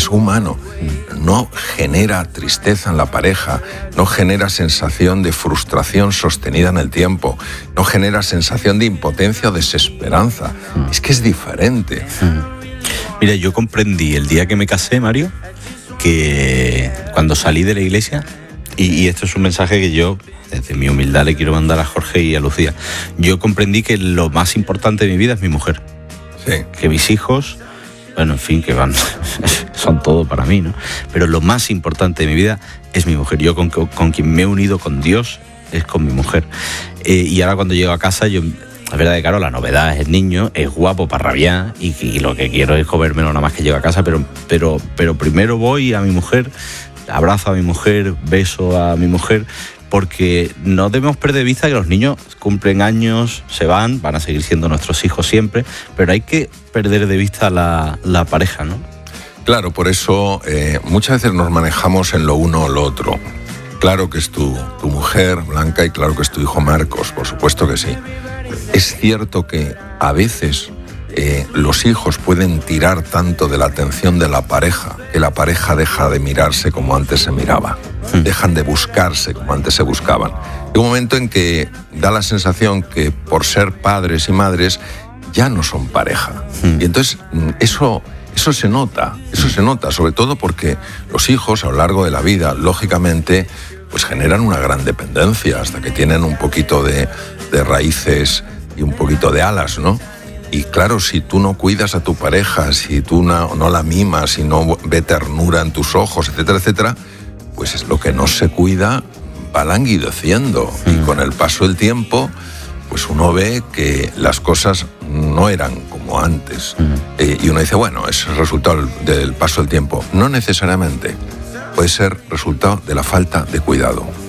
humano. No genera tristeza en la pareja, no genera sensación de frustración sostenida en el tiempo, no genera sensación de impotencia o desesperanza. Es que es diferente. Mira, yo comprendí el día que me casé, Mario, que cuando salí de la iglesia, y esto es un mensaje que yo, desde mi humildad, le quiero mandar a Jorge y a Lucía, yo comprendí que lo más importante de mi vida es mi mujer. Sí. Que mis hijos, bueno, en fin, que son todo para mí, ¿no? Pero lo más importante de mi vida es mi mujer. Yo con quien me he unido con Dios es con mi mujer. Y ahora cuando llego a casa, es verdad que, claro, la novedad es el niño, es guapo para rabiar y lo que quiero es comérmelo nada más que llego a casa, pero primero voy a mi mujer, abrazo a mi mujer, beso a mi mujer, porque no debemos perder de vista que los niños cumplen años, se van a seguir siendo nuestros hijos siempre, pero hay que perder de vista la pareja, ¿no? Claro, por eso muchas veces nos manejamos en lo uno o lo otro. Claro que es tu mujer, Blanca, y claro que es tu hijo Marcos, por supuesto que sí. Es cierto que a veces los hijos pueden tirar tanto de la atención de la pareja, que la pareja deja de mirarse como antes se miraba, dejan de buscarse como antes se buscaban. Hay un momento en que da la sensación que por ser padres y madres ya no son pareja. Y entonces eso se nota, sobre todo porque los hijos a lo largo de la vida, lógicamente, pues generan una gran dependencia hasta que tienen un poquito de raíces y un poquito de alas, ¿no? Y claro, si tú no cuidas a tu pareja, si tú no la mimas, si no ve ternura en tus ojos, etcétera, etcétera, pues es lo que no se cuida va languideciendo. Y con el paso del tiempo, pues uno ve que las cosas no eran como antes. Y uno dice, bueno, es el resultado del paso del tiempo. No necesariamente. Puede ser resultado de la falta de cuidado.